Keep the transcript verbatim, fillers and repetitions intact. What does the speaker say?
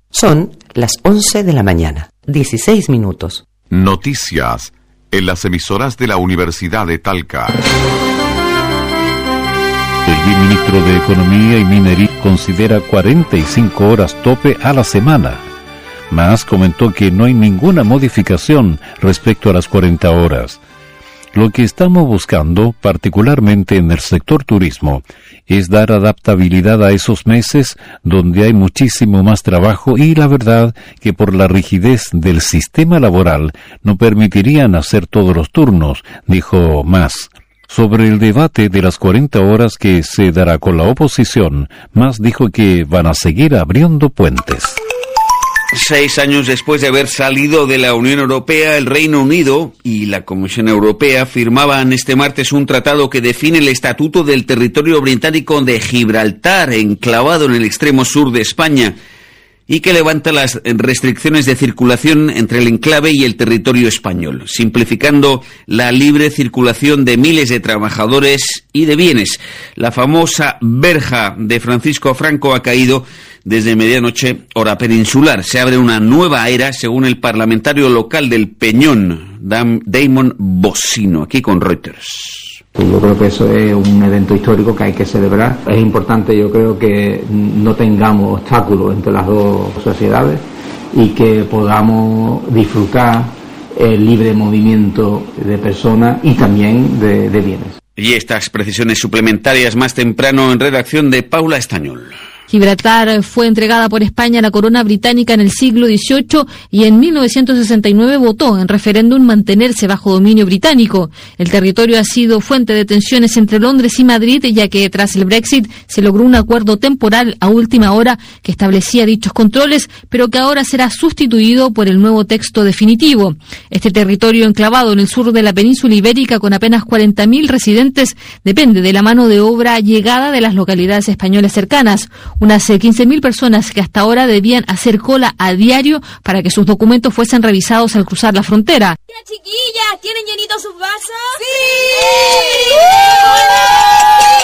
Son las once de la mañana, dieciséis minutos. Noticias en las emisoras de la Universidad de Talca. El ministro de Economía y Minería considera cuarenta y cinco horas tope a la semana. Mas comentó que no hay ninguna modificación respecto a las cuarenta horas. Lo que estamos buscando, particularmente en el sector turismo, es dar adaptabilidad a esos meses donde hay muchísimo más trabajo y la verdad que por la rigidez del sistema laboral no permitirían hacer todos los turnos, dijo Mas. Sobre el debate de las cuarenta horas que se dará con la oposición, Mas dijo que van a seguir abriendo puentes. Seis años después de haber salido de la Unión Europea, el Reino Unido y la Comisión Europea firmaban este martes un tratado que define el estatuto del territorio británico de Gibraltar, enclavado en el extremo sur de España, y que levanta las restricciones de circulación entre el enclave y el territorio español, simplificando la libre circulación de miles de trabajadores y de bienes. La famosa verja de Francisco Franco ha caído desde medianoche, hora peninsular. Se abre una nueva era, según el parlamentario local del Peñón, Damon Bocino, aquí con Reuters. Yo creo que eso es un evento histórico que hay que celebrar. Es importante, yo creo, que no tengamos obstáculos entre las dos sociedades y que podamos disfrutar el libre movimiento de personas y también de, de bienes. Y estas precisiones suplementarias más temprano en redacción de Paula Estañol. Gibraltar fue entregada por España a la corona británica en el siglo dieciocho y en mil novecientos sesenta y nueve votó en referéndum mantenerse bajo dominio británico. El territorio ha sido fuente de tensiones entre Londres y Madrid, ya que tras el Brexit se logró un acuerdo temporal a última hora que establecía dichos controles, pero que ahora será sustituido por el nuevo texto definitivo. Este territorio enclavado en el sur de la península ibérica con apenas cuarenta mil residentes depende de la mano de obra llegada de las localidades españolas cercanas. Unas quince mil personas que hasta ahora debían hacer cola a diario para que sus documentos fuesen revisados al cruzar la frontera. Chiquillas, ¿tienen llenitos sus vasos? ¡Sí!